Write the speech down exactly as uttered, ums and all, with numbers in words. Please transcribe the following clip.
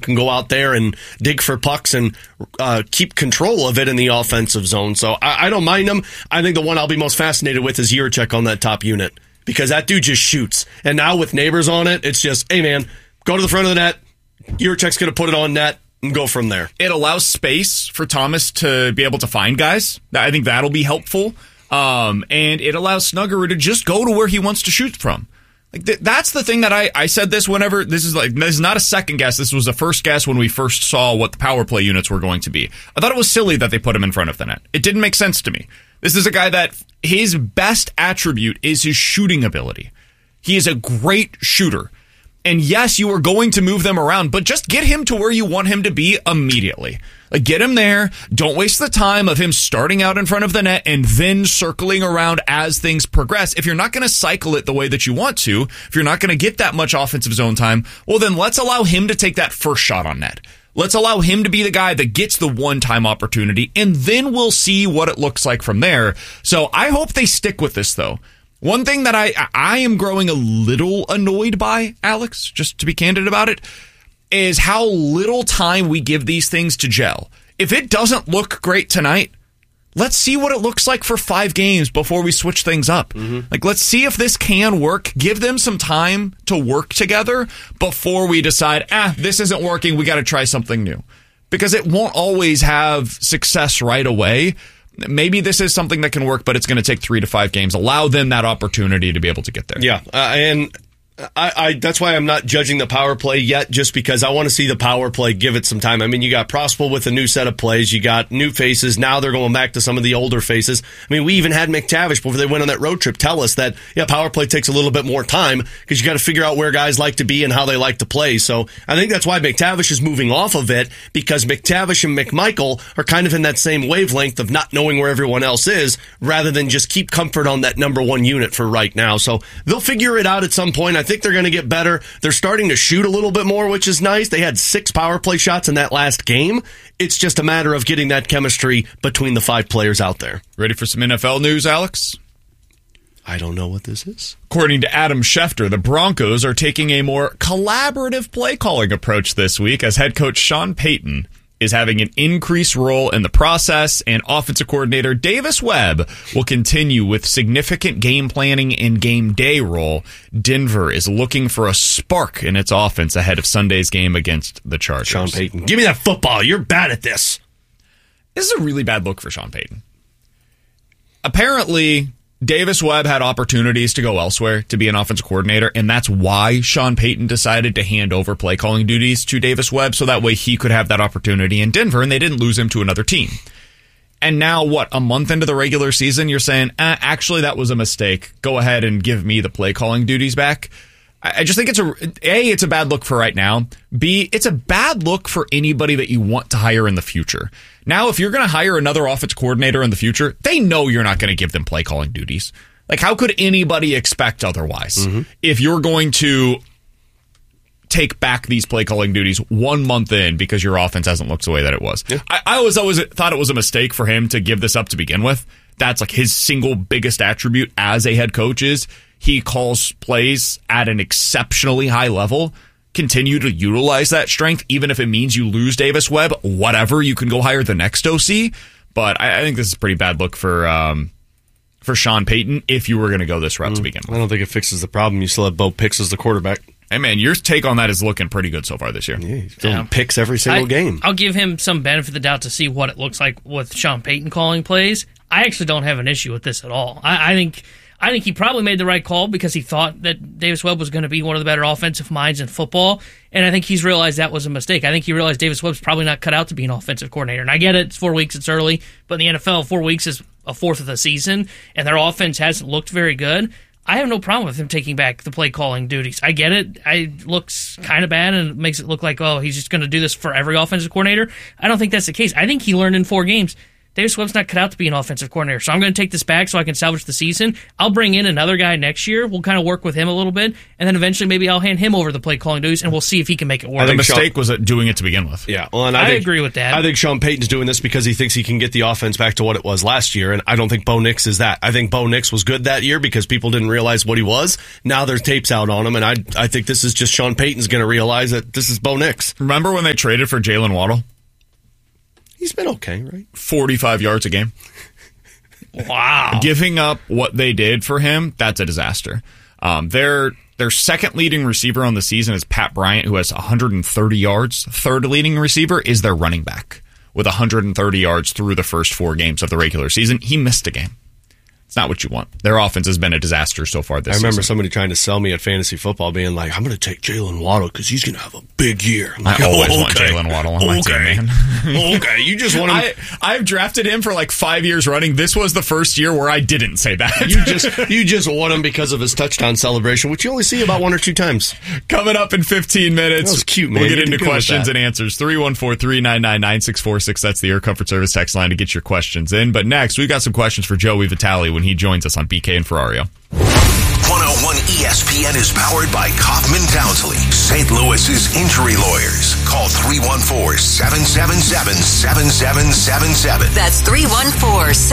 can go out there and dig for pucks and uh, keep control of it in the offensive zone. So I, I don't mind him. I think the one I'll be most fascinated with is Jiricek on that top unit, because that dude just shoots. And now with Neighbors on it, it's just, hey, man, go to the front of the net. Jiricek's going to put it on net and go from there. It allows space for Thomas to be able to find guys. I think that'll be helpful. Um, and it allows Snuggerud to just go to where he wants to shoot from. Like th- that's the thing that I, I said this whenever, this is like, this is not a second guess. This was the first guess when we first saw what the power play units were going to be. I thought it was silly that they put him in front of the net. It didn't make sense to me. This is a guy that his best attribute is his shooting ability. He is a great shooter. And yes, you are going to move them around, but just get him to where you want him to be immediately. Like, get him there. Don't waste the time of him starting out in front of the net and then circling around as things progress. If you're not going to cycle it the way that you want to, if you're not going to get that much offensive zone time, well, then let's allow him to take that first shot on net. Let's allow him to be the guy that gets the one-time opportunity, and then we'll see what it looks like from there. So I hope they stick with this, though. One thing that I I am growing a little annoyed by, Alex, just to be candid about it, is how little time we give these things to gel. If it doesn't look great tonight, let's see what it looks like for five games before we switch things up. Mm-hmm. Like, let's see if this can work. Give them some time to work together before we decide, ah, this isn't working, we got to try something new. Because it won't always have success right away. Maybe this is something that can work, but it's going to take three to five games. Allow them that opportunity to be able to get there. Yeah, uh, and I, I that's why I'm not judging the power play yet, just because I want to see the power play give it some time. I mean, you got Prospel with a new set of plays. You got new faces. Now they're going back to some of the older faces. I mean, we even had McTavish before they went on that road trip tell us that, yeah, power play takes a little bit more time because you got to figure out where guys like to be and how they like to play. So I think that's why McTavish is moving off of it, because McTavish and McMichael are kind of in that same wavelength of not knowing where everyone else is, rather than just keep comfort on that number one unit for right now. So they'll figure it out at some point. I think they're going to get better. They're starting to shoot a little bit more, which is nice. They had six power play shots in that last game. It's just a matter of getting that chemistry between the five players out there. Ready for some N F L news, Alex? I don't know what this is. According to Adam Schefter, the Broncos are taking a more collaborative play calling approach this week as head coach Sean Payton is having an increased role in the process, and offensive coordinator Davis Webb will continue with significant game planning and game day role. Denver is looking for a spark in its offense ahead of Sunday's game against the Chargers. Sean Payton, give me that football. You're bad at this. This is a really bad look for Sean Payton. Apparently, Davis Webb had opportunities to go elsewhere to be an offensive coordinator, and that's why Sean Payton decided to hand over play calling duties to Davis Webb, so that way he could have that opportunity in Denver, and they didn't lose him to another team. And now, what, a month into the regular season, you're saying, eh, actually, that was a mistake. Go ahead and give me the play calling duties back. I just think it's a, A, it's a bad look for right now. B, it's a bad look for anybody that you want to hire in the future. Now, if you're going to hire another offense coordinator in the future, they know you're not going to give them play calling duties. Like, how could anybody expect otherwise? Mm-hmm. If you're going to take back these play calling duties one month in because your offense hasn't looked the way that it was. Yeah. I, I always always thought it was a mistake for him to give this up to begin with. That's like his single biggest attribute as a head coach is he calls plays at an exceptionally high level. Continue to utilize that strength, even if it means you lose Davis Webb. Whatever, you can go hire the next O C. But I, I think this is a pretty bad look for um, for Sean Payton if you were going to go this route mm, to begin with. I don't think it fixes the problem. You still have Bo Picks as the quarterback. Hey, man, your take on that is looking pretty good so far this year. Yeah, he's throwing yeah. picks every single I, game. I'll give him some benefit of the doubt to see what it looks like with Sean Payton calling plays. I actually don't have an issue with this at all. I, I think I think he probably made the right call because he thought that Davis Webb was going to be one of the better offensive minds in football, and I think he's realized that was a mistake. I think he realized Davis Webb's probably not cut out to be an offensive coordinator. And I get it, it's four weeks, it's early, but in the N F L, four weeks is a fourth of the season, and their offense hasn't looked very good. I have no problem with him taking back the play calling duties. I get it. It looks kind of bad and it makes it look like, oh, he's just going to do this for every offensive coordinator. I don't think that's the case. I think he learned in four games Davis Webb's not cut out to be an offensive coordinator, so I'm going to take this back so I can salvage the season. I'll bring in another guy next year. We'll kind of work with him a little bit, and then eventually maybe I'll hand him over the play calling duties, and we'll see if he can make it work. The mistake Sean, was at doing it to begin with. Yeah, well, and I, I think, agree with that. I think Sean Payton's doing this because he thinks he can get the offense back to what it was last year, and I don't think Bo Nix is that. I think Bo Nix was good that year because people didn't realize what he was. Now there's tapes out on him, and I I think this is just Sean Payton's going to realize that this is Bo Nix. Remember when they traded for Jalen Waddle? He's been okay, right? forty-five yards a game. Wow. Giving up what they did for him, that's a disaster. Um, their their second leading receiver on the season is Pat Bryant, who has one hundred thirty yards. Third leading receiver is their running back with one hundred thirty yards through the first four games of the regular season. He missed a game. It's not what you want. Their offense has been a disaster so far this season. I remember season. somebody trying to sell me at fantasy football being like, I'm going to take Jalen Waddle because he's going to have a big year. I'm like, I always oh, okay. want Jalen Waddle on my okay. team, man. okay, you just want him. I, I've drafted him for like five years running. This was the first year where I didn't say that. you just you just want him because of his touchdown celebration, which you only see about one or two times. Coming up in fifteen minutes. That was cute, man. We'll get You into did good with questions that. and answers. three one four, three nine nine, nine six four six. That's the Air Comfort Service text line to get your questions in. But next, we've got some questions for Joey Vitale when he joins us on B K and Ferrario. one oh one E S P N is powered by Kaufman Townsley, Saint Louis's injury lawyers. Call three one four, seven seven seven, seven seven seven seven. That's three one four, seven seven seven